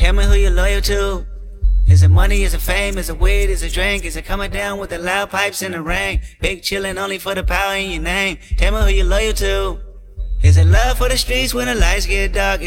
Tell me who you're loyal to. Is it money, is it fame, is it weed, is it drink? Is it coming down with the loud pipes in the rain? Big chillin' only for the power in your name. Tell me who you're loyal to. Is it love for the streets when the lights get dark?